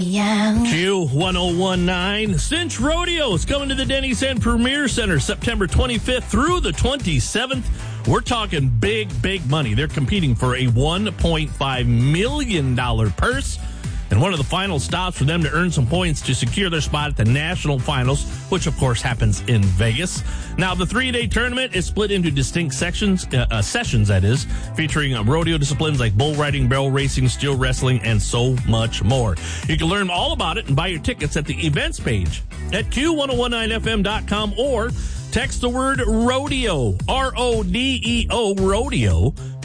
Q1019, Cinch Rodeo is coming to the Denny San Premier Center September 25th through the 27th. We're talking big money. They're competing for a $1.5 million purse. And one of the final stops for them to earn some points to secure their spot at the national finals, which of course happens in Vegas. Now, the 3-day tournament is split into distinct sessions, that is, featuring rodeo disciplines like bull riding, barrel racing, steel wrestling, and so much more. You can learn all about it and buy your tickets at the events page at Q1019FM.com or text the word rodeo, R-O-D-E-O, rodeo, to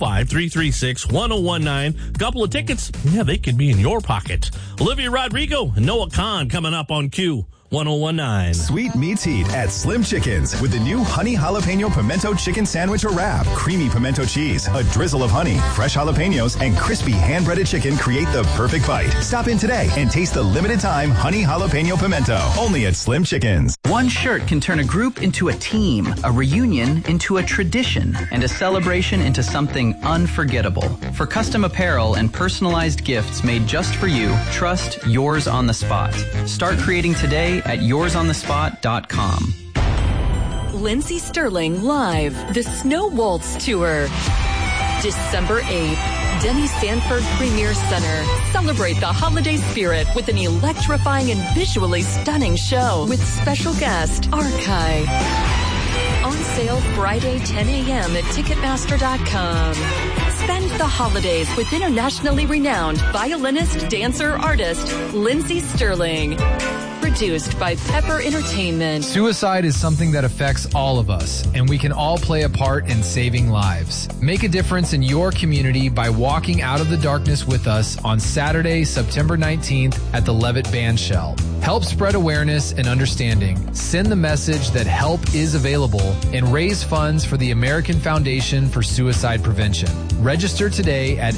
605-336-1019. Couple of tickets, yeah, they could be in your pocket. Olivia Rodrigo and Noah Khan coming up on Q1019. Sweet meets heat at Slim Chickens with the new honey jalapeno pimento chicken sandwich or wrap. Creamy pimento cheese, a drizzle of honey, fresh jalapenos, and crispy hand-breaded chicken create the perfect bite. Stop in today and taste the limited time honey jalapeno pimento. Only at Slim Chickens. One shirt can turn a group into a team, a reunion into a tradition, and a celebration into something unforgettable. For custom apparel and personalized gifts made just for you, trust Yours on the Spot. Start creating today at yoursonthespot.com. Lindsey Stirling live, the Snow Waltz Tour. December 8th, Denny Sanford Premier Center. Celebrate the holiday spirit with an electrifying and visually stunning show with special guest Archive. On sale Friday 10 a.m. at Ticketmaster.com. Spend the holidays with internationally renowned violinist, dancer, artist Lindsey Stirling. Produced by Pepper Entertainment. Suicide is something that affects all of us, and we can all play a part in saving lives. Make a difference in your community by walking out of the darkness with us on Saturday, September 19th at the Levitt Bandshell. Help spread awareness and understanding. Send the message that help is available and raise funds for the American Foundation for Suicide Prevention. Register today at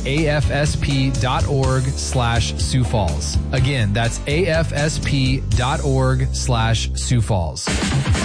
afsp.org/Sioux Falls. Again, that's afsp.org/Sioux Falls.